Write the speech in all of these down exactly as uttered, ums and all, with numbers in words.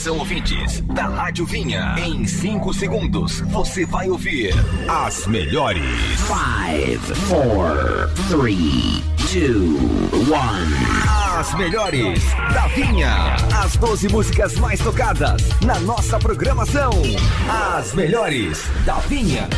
Atenção, ouvintes da Rádio Vinha. Em cinco segundos, você vai ouvir as melhores. Five, four, three, two, one. As melhores da Vinha. As doze músicas mais tocadas na nossa programação. As melhores da Vinha.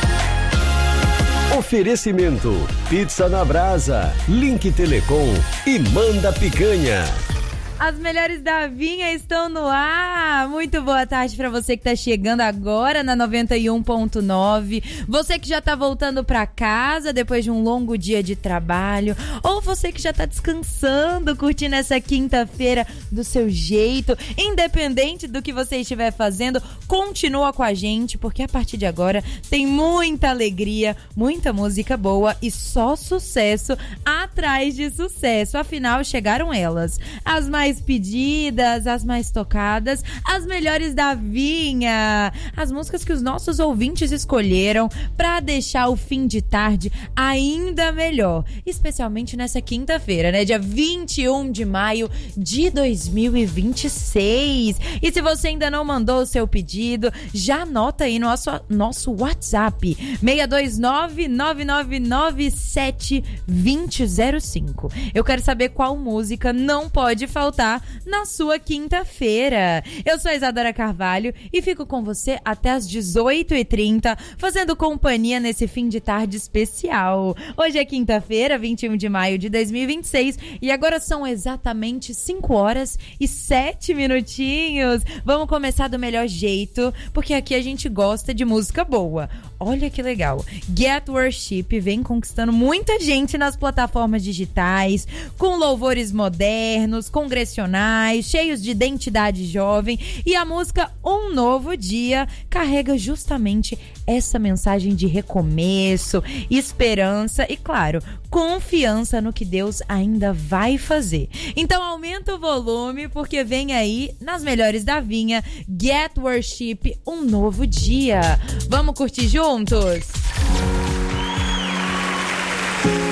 Oferecimento: Pizza na Brasa, Link Telecom e Manda Picanha. As melhores da Vinha estão no ar. Muito boa tarde para você que tá chegando agora na noventa e um ponto nove. Você que já tá voltando para casa depois de um longo dia de trabalho, ou você que já tá descansando, curtindo essa quinta-feira do seu jeito, independente do que você estiver fazendo, continua com a gente, porque a partir de agora tem muita alegria, muita música boa e só sucesso atrás de sucesso. Afinal, chegaram elas, as mais pedidas, as mais tocadas, as melhores da Vinha, as músicas que os nossos ouvintes escolheram pra deixar o fim de tarde ainda melhor, especialmente nessa quinta-feira, né, dia vinte e um de maio de dois mil e vinte e seis. E se você ainda não mandou o seu pedido, já anota aí no nosso, nosso WhatsApp seis dois nove, nove nove nove sete, dois zero zero cinco. Eu quero saber qual música não pode faltar na sua quinta-feira. Eu sou a Isadora Carvalho e fico com você até as dezoito e trinta, fazendo companhia nesse fim de tarde especial. Hoje é quinta-feira, vinte e um de maio de dois mil e vinte e seis, e agora são exatamente cinco horas e sete minutinhos. Vamos começar do melhor jeito, porque aqui a gente gosta de música boa. Olha que legal. Get Worship vem conquistando muita gente nas plataformas digitais, com louvores modernos, congressionais, cheios de identidade jovem, e a música Um Novo Dia carrega justamente essa mensagem de recomeço, esperança e, claro, confiança no que Deus ainda vai fazer. Então aumenta o volume, porque vem aí, nas melhores da Vinha, Get Worship, Um Novo Dia. Vamos curtir juntos?